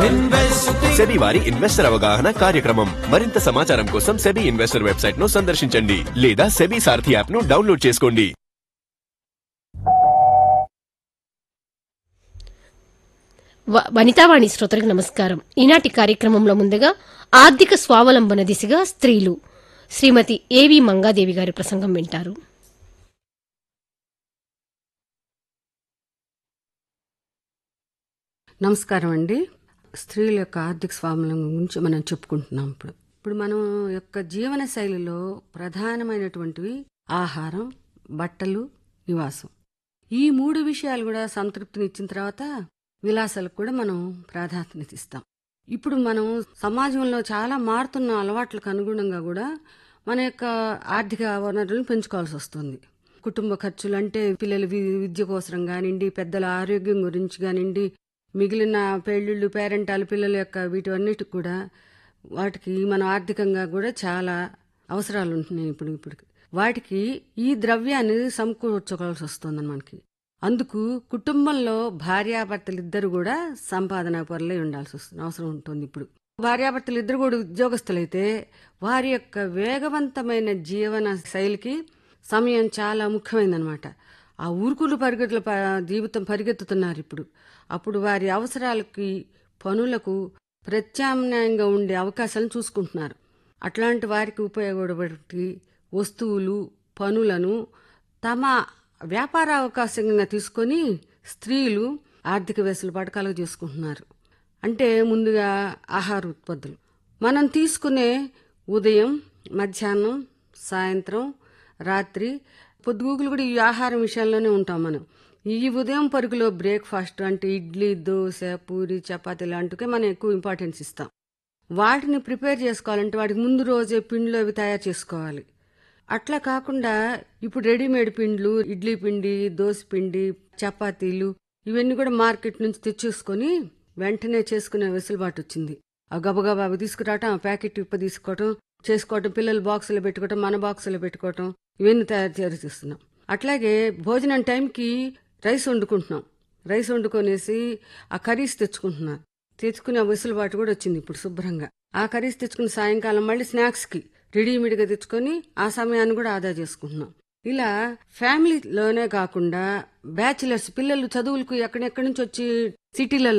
SEBI వారి investor అవగాహన కార్యక్రమం. మరింత సమాచారం కోసం సెబీ ఇన్వెస్టర్ వెబ్సైట్ ను సందర్శించండి లేదా సెబీ సారథి యాప్ ను డౌన్లోడ్ చేసుకోండి. వనితావాణి శ్రోతలకు నమస్కారం. ఈనాటి కార్యక్రమంలో ముందుగా ఆర్థిక స్వావలంబన దిశగా స్త్రీలు శ్రీమతి ఏవి మంగాదేవి గారి ప్రసంగం వింటారు. నమస్కారం అండి. స్త్రీల యొక్క ఆర్థిక స్వావలంబన గురించి మనం చెప్పుకుంటున్నాం. ఇప్పుడు మనం యొక్క జీవన శైలిలో ప్రధానమైనటువంటివి ఆహారం, బట్టలు, నివాసం. ఈ 3 విషయాలు కూడా సంతృప్తిని ఇచ్చిన తర్వాత విలాసాలకు కూడా మనం ప్రాధాన్యత ఇస్తాం. ఇప్పుడు మనం సమాజంలో చాలా మారుతున్న అలవాట్లకు అనుగుణంగా కూడా మన యొక్క ఆర్థిక వనరులను పెంచుకోవాల్సి వస్తుంది. కుటుంబ ఖర్చులు అంటే పిల్లల విద్య కోసం కానివ్వండి, పెద్దల ఆరోగ్యం గురించి కానివ్వండి, మిగిలిన పెళ్ళిళ్ళు, పేరెంటాలు, పిల్లల యొక్క వీటన్నిటికి కూడా వాటికి మనం ఆర్థికంగా కూడా చాలా అవసరాలు ఉంటున్నాయి. ఇప్పుడు వాటికి ఈ ద్రవ్యాన్ని సమకూర్చుకోవాల్సి వస్తుంది మనకి. అందుకు కుటుంబంలో భార్యాభర్తలు ఇద్దరు కూడా సంపాదన పరులై ఉండాల్సి వస్తుంది, అవసరం ఉంటుంది. ఇప్పుడు భార్యాభర్తలు ఇద్దరు కూడా ఉద్యోగస్తులైతే వారి యొక్క వేగవంతమైన జీవన శైలికి సమయం చాలా ముఖ్యమైనదనమాట. ఆ ఊరుకులు పరిగెత్తుల జీవితం పరిగెత్తుతున్నారు ఇప్పుడు. అప్పుడు వారి అవసరాలకి, పనులకు ప్రత్యామ్నాయంగా ఉండే అవకాశాలను చూసుకుంటున్నారు. అట్లాంటి వారికి ఉపయోగపడే వస్తువులు, పనులను తమ వ్యాపార అవకాశంగా తీసుకొని స్త్రీలు ఆర్థిక వెసులుబాటు కలుగజేసుకుంటున్నారు. అంటే ముందుగా ఆహార ఉత్పత్తులు మనం తీసుకునే ఉదయం, మధ్యాహ్నం, సాయంత్రం, రాత్రి, పొద్దుగూకులు కూడా ఈ ఆహారం విషయాల్లోనే ఉంటాం మనం. ఈ ఉదయం పరుగులో బ్రేక్ఫాస్ట్ అంటే ఇడ్లీ, దోశ, పూరి, చపాతీ లాంటివి మనం ఎక్కువ ఇంపార్టెన్స్ ఇస్తాం. వాటిని ప్రిపేర్ చేసుకోవాలంటే వాటికి ముందు రోజే పిండిలో అవి తయారు చేసుకోవాలి. అట్లా కాకుండా ఇప్పుడు రెడీమేడ్ పిండ్లు, ఇడ్లీ పిండి, దోశ పిండి, చపాతీలు ఇవన్నీ కూడా మార్కెట్ నుంచి తెచ్చేసుకొని వెంటనే చేసుకునే వెసులుబాటు వచ్చింది. ఆ గబగబా అవి తీసుకురావటం, ఆ ప్యాకెట్ తీసుకోవటం, చేసుకోవటం, పిల్లల బాక్సులో పెట్టుకోవటం, మన బాక్సులో పెట్టుకోవటం, ఇవన్నీ తయారు చేస్తున్నాం. అట్లాగే భోజనం టైంకి రైస్ వండుకుంటున్నాం. రైస్ వండుకొనేసి ఆ కర్రీస్ తెచ్చుకునే వెసులుబాటు కూడా వచ్చింది ఇప్పుడు శుభ్రంగా. ఆ కర్రీస్ తెచ్చుకుని సాయంకాలం మళ్ళీ స్నాక్స్కి రెడీమేడ్గా తెచ్చుకొని ఆ సమయాన్ని కూడా ఆదా చేసుకుంటున్నాం. ఇలా ఫ్యామిలీలోనే కాకుండా బ్యాచిలర్స్ పిల్లలు చదువులకు ఎక్కడెక్కడి నుంచి వచ్చి సిటీలలో